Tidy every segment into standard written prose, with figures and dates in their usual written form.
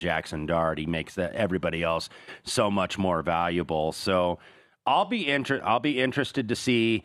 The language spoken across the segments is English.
Jackson Dart. He makes everybody else so much more valuable. So I'll be interested to see,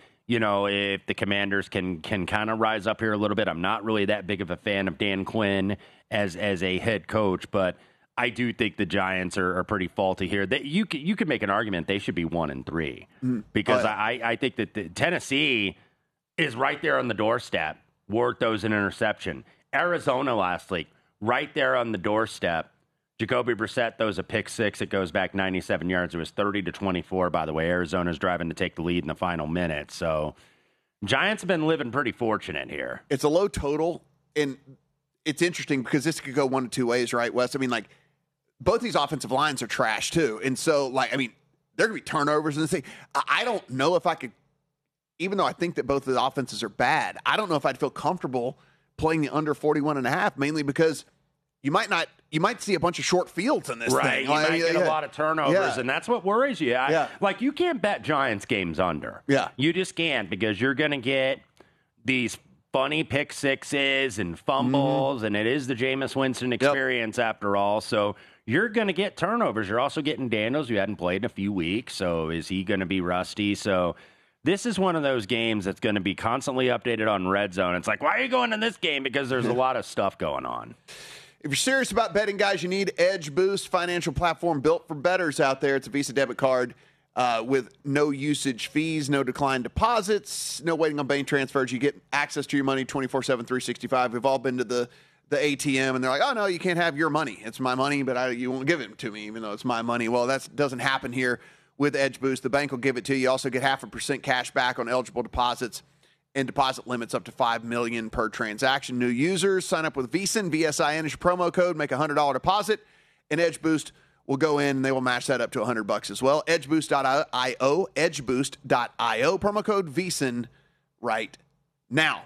if the Commanders can kind of rise up here a little bit. I'm not really that big of a fan of Dan Quinn as a head coach, but I do think the Giants are pretty faulty here. You could make an argument they should be 1-3 because I think that Tennessee is right there on the doorstep. Ward throws an interception. Arizona last week, right there on the doorstep. Jacoby Brissett throws a pick six. It goes back 97 yards. It was 30-24, by the way. Arizona's driving to take the lead in the final minute. So Giants have been living pretty fortunate here. It's a low total, and it's interesting because this could go one of two ways, right, Wes? I mean, like, both these offensive lines are trash, too. And so, like, I mean, there could be turnovers in this thing. I don't know if I could, even though I think that both of the offenses are bad, I don't know if I'd feel comfortable playing the under 41.5, mainly because you might see a bunch of short fields in this thing. Right, you might get a lot of turnovers, and that's what worries you. Like, you can't bet Giants games under. Yeah. You just can't, because you're going to get these funny pick sixes and fumbles, and it is the Jameis Winston experience after all. So you're going to get turnovers. You're also getting Daniels, who hadn't played in a few weeks, so is he going to be rusty? So this is one of those games that's going to be constantly updated on Red Zone. It's like, why are you going to this game? Because there's a lot of stuff going on. If you're serious about betting, guys, you need Edge Boost, financial platform built for bettors out there. It's a Visa debit card with no usage fees, no declined deposits, no waiting on bank transfers. You get access to your money 24/7, 365. We've all been to the ATM, and they're like, oh, no, you can't have your money. It's my money, but you won't give it to me, even though it's my money. Well, that doesn't happen here with Edge Boost. The bank will give it to you. You also get 0.5% cash back on eligible deposits, and deposit limits up to $5 million per transaction. New users sign up with VSIN, VSIN is your promo code, make a $100 deposit, and Edge Boost will go in and they will match that up to $100 as well. Edgeboost.io, edgeboost.io, promo code VSIN right now.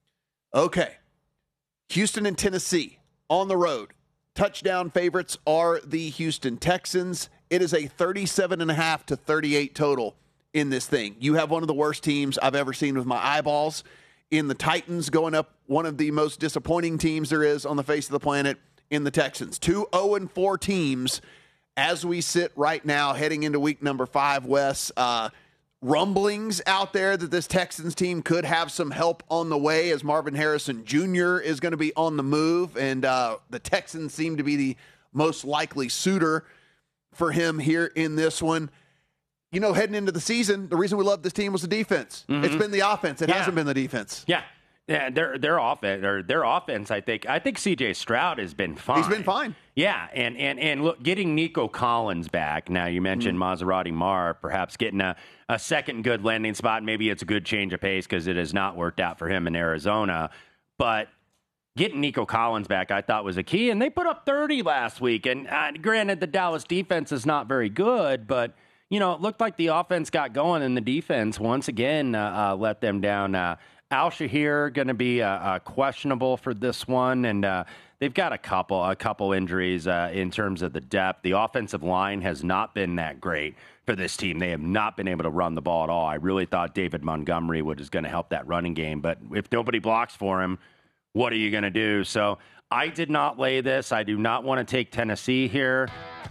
Okay. Houston and Tennessee on the road. Touchdown favorites are the Houston Texans. It is a 37.5 to 38 total in this thing. You have one of the worst teams I've ever seen with my eyeballs in the Titans, going up one of the most disappointing teams there is on the face of the planet in the Texans. 2 0-4 teams as we sit right now heading into week number 5, Wes. Rumblings out there that this Texans team could have some help on the way, as Marvin Harrison Jr. is going to be on the move, and the Texans seem to be the most likely suitor for him here in this one. You know, heading into the season, the reason we love this team was the defense. Mm-hmm. It's been the offense. It hasn't been the defense. Yeah, their offense. I think C.J. Stroud has been fine. He's been fine. Yeah, and look, getting Nico Collins back. Now you mentioned Maserati Mar, perhaps getting a second good landing spot. Maybe it's a good change of pace because it has not worked out for him in Arizona. But getting Nico Collins back, I thought, was a key. And they put up 30 last week. And granted, the Dallas defense is not very good, but it looked like the offense got going, and the defense once again let them down. Al-Shahir going to be questionable for this one, and they've got a couple injuries in terms of the depth. The offensive line has not been that great for this team. They have not been able to run the ball at all. I really thought David Montgomery was going to help that running game, but if nobody blocks for him, what are you going to do? So I did not lay this. I do not want to take Tennessee here.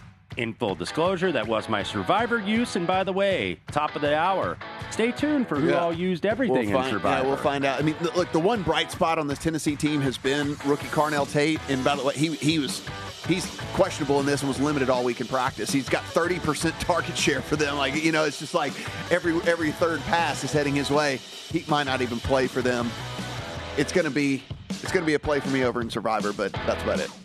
In full disclosure, that was my Survivor use. And by the way, top of the hour, stay tuned for who all used everything in Survivor. Yeah, we'll find out. I mean, look, the one bright spot on this Tennessee team has been rookie Carnell Tate. And by the way, he's questionable in this and was limited all week in practice. He's got 30% target share for them. Like, it's just like every third pass is heading his way. He might not even play for them. It's going to be a play for me over in Survivor, but that's about it.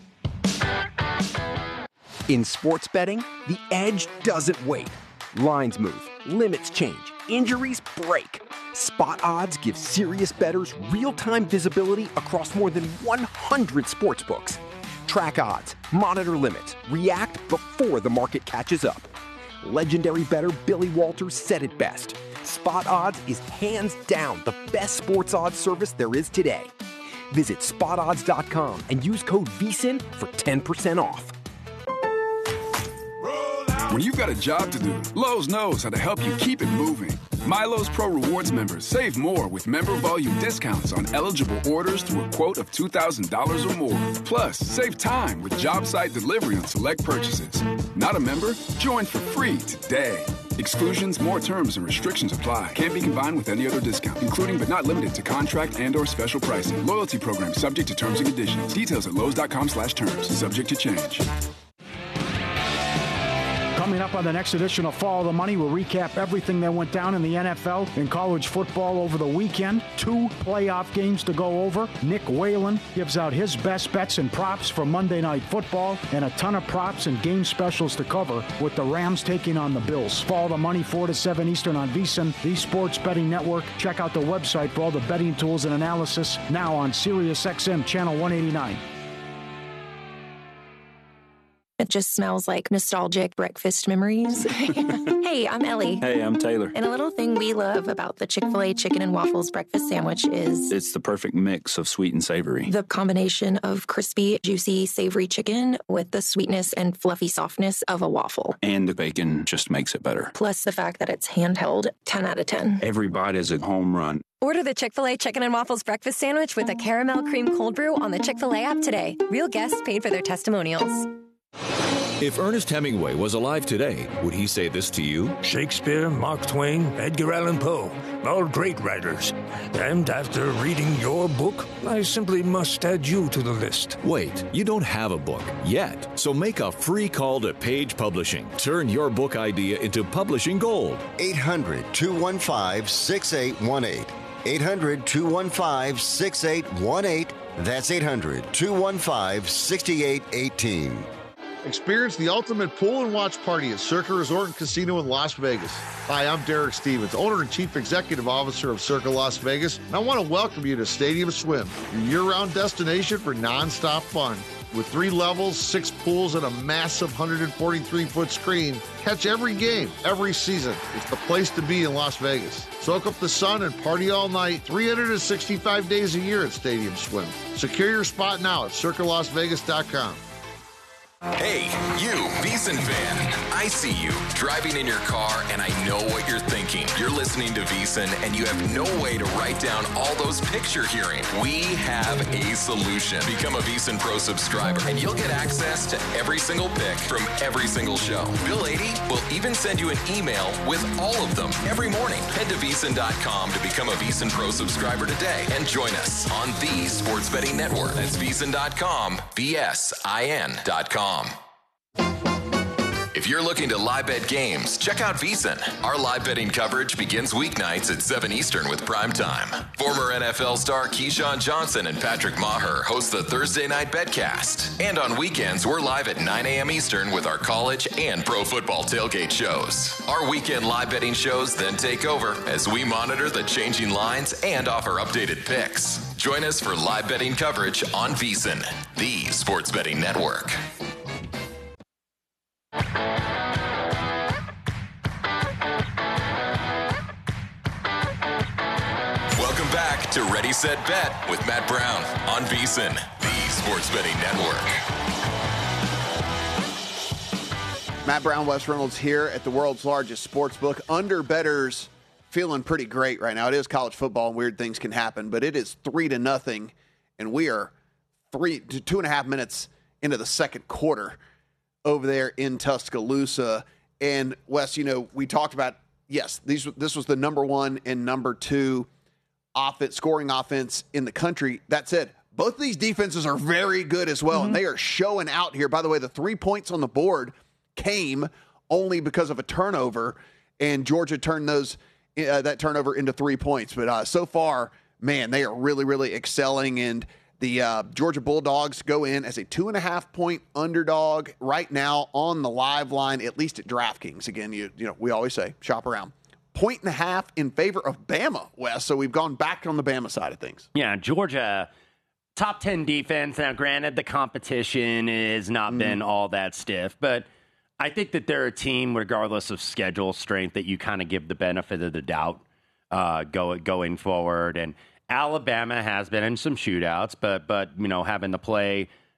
In sports betting, the edge doesn't wait. Lines move, limits change, injuries break. Spot Odds gives serious bettors real-time visibility across more than 100 sportsbooks. Track odds, monitor limits, react before the market catches up. Legendary bettor Billy Walters said it best. Spot Odds is hands down the best sports odds service there is today. Visit spotodds.com and use code VSIN for 10% off. Roll out. When you've got a job to do, Lowe's knows how to help you keep it moving. Milo's Pro Rewards members save more with member volume discounts on eligible orders through a quote of $2,000 or more. Plus, save time with job site delivery on select purchases. Not a member? Join for free today. Exclusions, more terms, and restrictions apply. Can't be combined with any other discount, including but not limited to contract and/or special pricing. Loyalty program subject to terms and conditions. Details at lowes.com/terms. Subject to change. Coming up on the next edition of Follow the Money, we'll recap everything that went down in the NFL and college football over the weekend. 2 playoff games to go over. Nick Whalen gives out his best bets and props for Monday Night Football, and a ton of props and game specials to cover with the Rams taking on the Bills. Follow the Money 4 to 7 Eastern on VSiN, the Sports Betting Network. Check out the website for all the betting tools and analysis, now on SiriusXM Channel 189. It just smells like nostalgic breakfast memories. Hey, I'm Ellie. Hey, I'm Taylor. And a little thing we love about the Chick-fil-A chicken and waffles breakfast sandwich is it's the perfect mix of sweet and savory. The combination of crispy, juicy, savory chicken with the sweetness and fluffy softness of a waffle. And the bacon just makes it better. Plus the fact that it's handheld, 10 out of 10. Every bite is a home run. Order the Chick-fil-A Chicken and Waffles Breakfast Sandwich with a caramel cream cold brew on the Chick-fil-A app today. Real guests paid for their testimonials. If Ernest Hemingway was alive today, would he say this to you? Shakespeare, Mark Twain, Edgar Allan Poe, all great writers. And after reading your book, I simply must add you to the list. Wait, you don't have a book yet, so make a free call to Page Publishing. Turn your book idea into publishing gold. 800-215-6818. 800-215-6818. That's 800-215-6818. Experience the ultimate pool and watch party at Circa Resort and Casino in Las Vegas. Hi, I'm Derek Stevens, owner and chief executive officer of Circa Las Vegas, and I want to welcome you to Stadium Swim, your year-round destination for nonstop fun. With 3 levels, 6 pools, and a massive 143-foot screen, catch every game, every season. It's the place to be in Las Vegas. Soak up the sun and party all night, 365 days a year at Stadium Swim. Secure your spot now at circalasvegas.com. Hey, you, VSiN fan. I see you driving in your car, and I know what you're thinking. You're listening to VSiN, and you have no way to write down all those picks you're hearing. We have a solution. Become a VSiN Pro subscriber, and you'll get access to every single pick from every single show. Bill 80 will even send you an email with all of them every morning. Head to VSiN.com to become a VSiN Pro subscriber today, and join us on the Sports Betting Network. That's VSiN.com, VSIN.com. If you're looking to live bet games, check out VSiN. Our live betting coverage begins weeknights at 7 Eastern with Prime Time. Former NFL star Keyshawn Johnson and Patrick Maher host the Thursday Night Betcast. And on weekends, we're live at 9 a.m. Eastern with our college and pro football tailgate shows. Our weekend live betting shows then take over as we monitor the changing lines and offer updated picks. Join us for live betting coverage on VSiN, the Sports Betting Network. Welcome back to Ready, Set, Bet with Matt Brown on VSiN, the Sports Betting Network. Matt Brown, Wes Reynolds here at the world's largest sports book. Under bettors feeling pretty great right now. It is college football and weird things can happen, but it is 3-0, and we are 2.5 minutes into the second quarter over there in Tuscaloosa. And Wes, we talked about, yes, this was the number 1 and number 2 scoring offense in the country. That said, both of these defenses are very good as well, and they are showing out here. By the way, the 3 points on the board came only because of a turnover, and Georgia turned that turnover into 3 points. But so far, man, they are really, really excelling, and the Georgia Bulldogs go in as a 2.5-point underdog right now on the live line, at least at DraftKings. Again, we always say shop around. 1.5 in favor of Bama, Wes. So we've gone back on the Bama side of things. Yeah, Georgia, top 10 defense. Now, granted, the competition has not been all that stiff, but I think that they're a team, regardless of schedule strength, that you kind of give the benefit of the doubt going forward. And Alabama has been in some shootouts, but having to play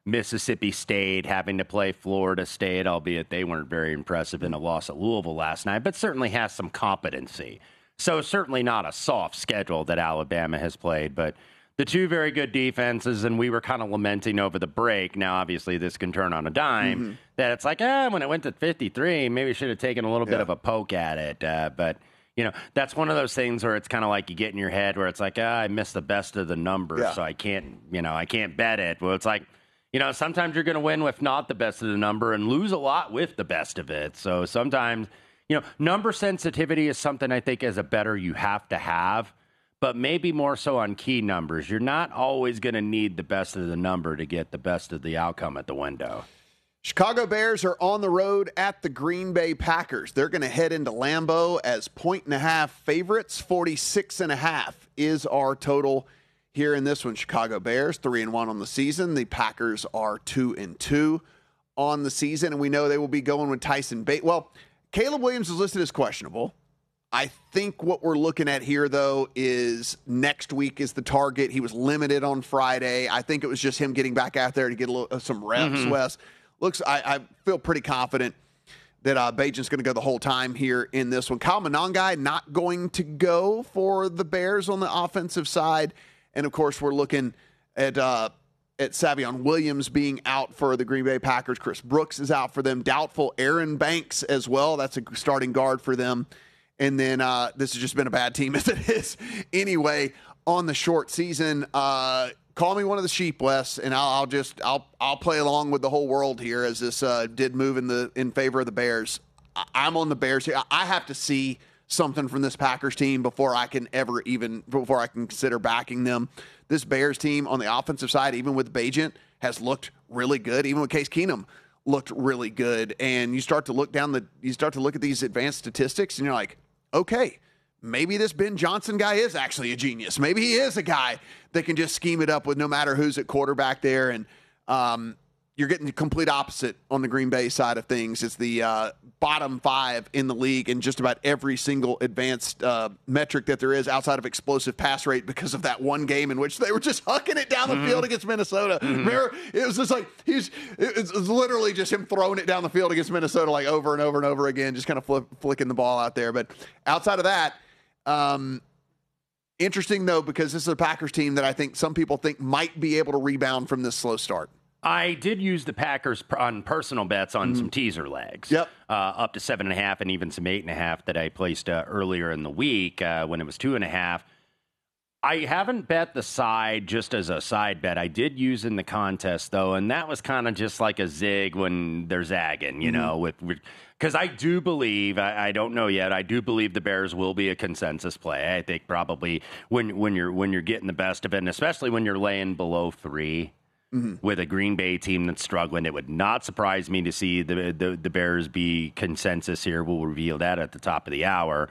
Mississippi State having to play Florida State, albeit they weren't very impressive in a loss at Louisville last night, but certainly has some competency. So certainly not a soft schedule that Alabama has played, but the two very good defenses, and we were kind of lamenting over the break. Now, obviously, this can turn on a dime, that it's like, when it went to 53, maybe should have taken a little bit of a poke at it. But, that's one of those things where it's kind of like you get in your head where it's like, I missed the best of the numbers, so I can't bet it. Well, it's like, sometimes you're going to win with not the best of the number and lose a lot with the best of it. So sometimes, number sensitivity is something I think as a bettor you have to have, but maybe more so on key numbers. You're not always going to need the best of the number to get the best of the outcome at the window. Chicago Bears are on the road at the Green Bay Packers. They're going to head into Lambeau as 1.5 favorites. 46.5 is our total here in this one. Chicago Bears 3-1 on the season. The Packers are 2-2 on the season, and we know they will be going with Tyson Bagent. Well, Caleb Williams is listed as questionable. I think what we're looking at here, though, is next week is the target. He was limited on Friday. I think it was just him getting back out there to get some reps, Wes. I feel pretty confident that Bagent's going to go the whole time here in this one. Kyle Monangai not going to go for the Bears on the offensive side. And, of course, we're looking at Savion Williams being out for the Green Bay Packers. Chris Brooks is out for them. Doubtful Aaron Banks as well. That's a starting guard for them. And then this has just been a bad team as it is anyway on the short season. Call me one of the sheep, Wes, and I'll play along with the whole world here as this did move in favor of the Bears. I'm on the Bears here. I have to see something from this Packers team before I can consider backing them. This Bears team on the offensive side, even with Bagent, has looked really good. Even with Case Keenum, looked really good. And you start to look at these advanced statistics, and you're like, okay, maybe this Ben Johnson guy is actually a genius. Maybe he is a guy that can just scheme it up with no matter who's at quarterback there. And you're getting the complete opposite on the Green Bay side of things. It's the bottom 5 in the league in just about every single advanced metric that there is outside of explosive pass rate because of that one game in which they were just hucking it down the field against Minnesota. Remember, it was just like it's literally just him throwing it down the field against Minnesota like over and over and over again, just kind of flicking the ball out there. But outside of that, interesting, though, because this is a Packers team that I think some people think might be able to rebound from this slow start. I did use the Packers on personal bets on some teaser legs. Yep. Up to 7.5 and even some 8.5 that I placed earlier in the week when it was 2.5. I haven't bet the side just as a side bet. I did use in the contest, though, and that was kind of just like a zig when they're zagging, you know, because I do believe, I don't know yet, I do believe the Bears will be a consensus play. I think probably when you're getting the best of it, and especially when you're laying below 3. With a Green Bay team that's struggling, it would not surprise me to see the Bears be consensus here. We'll reveal that at the top of the hour.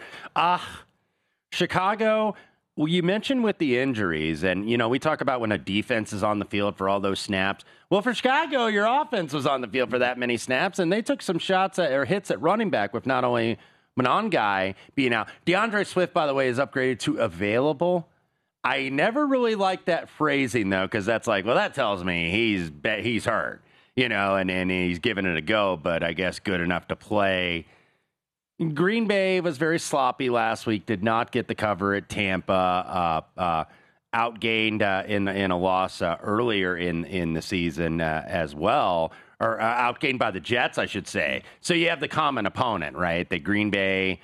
Chicago, well, you mentioned with the injuries, and, we talk about when a defense is on the field for all those snaps. Well, for Chicago, your offense was on the field for that many snaps, and they took some shots or hits at running back with not only Monangai being out. DeAndre Swift, by the way, is upgraded to available. I never really liked that phrasing, though, because that's like, well, that tells me he's hurt, and he's giving it a go, but I guess good enough to play. Green Bay was very sloppy last week, did not get the cover at Tampa, outgained in a loss earlier in the season as well, or outgained by the Jets, I should say. So you have the common opponent, right? The Green Bay,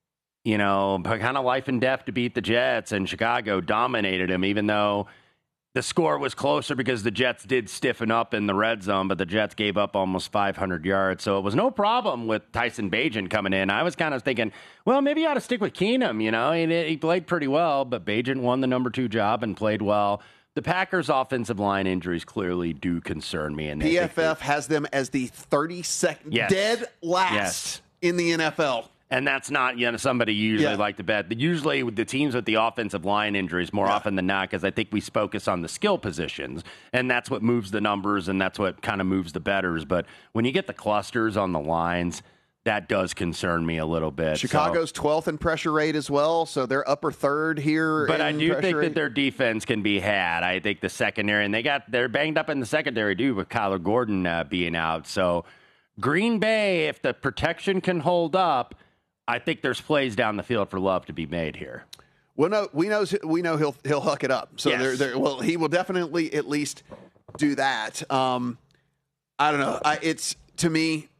kind of life and death to beat the Jets, and Chicago dominated them, even though the score was closer because the Jets did stiffen up in the red zone, but the Jets gave up almost 500 yards. So it was no problem with Tyson Bagent coming in. I was kind of thinking, well, maybe you ought to stick with Keenum, He played pretty well, but Bagent won the number 2 job and played well. The Packers' offensive line injuries clearly do concern me. And PFF has them as the 32nd, dead last in the NFL. And that's not somebody you usually like to bet. Usually the teams with the offensive line injuries more often than not, because I think we focus on the skill positions, and that's what moves the numbers, and that's what kind of moves the bettors. But when you get the clusters on the lines, that does concern me a little bit. Chicago's 12th in pressure rate as well, so they're upper third here. But I do think rate. that their defense can be had. I think the secondary, and they're banged up in the secondary too with Kyler Gordon being out. So Green Bay, if the protection can hold up, I think there's plays down the field for Love to be made here. Well, no, we know he'll huck it up. So Yes. well, he will definitely at least do that. I don't know. It's to me,